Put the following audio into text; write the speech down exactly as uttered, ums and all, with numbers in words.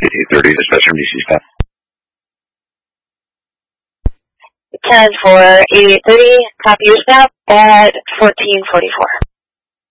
eight thirty, dispatcher M D C stop. ten for eighty-eight thirty, copy your stop at fourteen forty-four.